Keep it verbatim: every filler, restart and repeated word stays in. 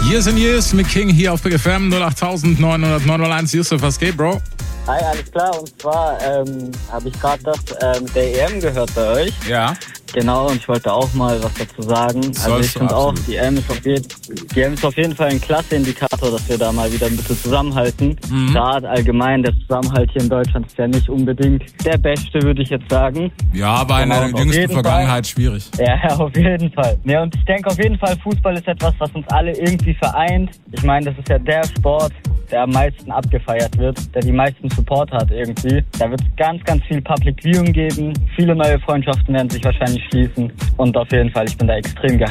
Years and Years mit King hier auf Big F M null acht neun null neun null eins. Yusuf, was geht, Bro? Hi, alles klar. Und zwar ähm, habe ich gerade das äh, mit der E M gehört bei euch. Ja. Genau, und ich wollte auch mal was dazu sagen. Sollst also ich finde auch, die E M, ist auf jeden, die E M ist auf jeden Fall ein klasse Indikator, dass wir da mal wieder ein bisschen zusammenhalten. Mhm. Gerade allgemein, der Zusammenhalt hier in Deutschland ist ja nicht unbedingt der beste, würde ich jetzt sagen. Ja, aber in der Genau, jüngsten Vergangenheit Fall. schwierig. Ja, auf jeden Fall. Ja, und ich denke auf jeden Fall, Fußball ist etwas, was uns alle irgendwie vereint. Ich meine, das ist ja der Sport, der am meisten abgefeiert wird, der die meisten Support hat irgendwie. Da wird es ganz, ganz viel Public Viewing geben. Viele neue Freundschaften werden sich wahrscheinlich schließen. Und auf jeden Fall, ich bin da extrem gehypt.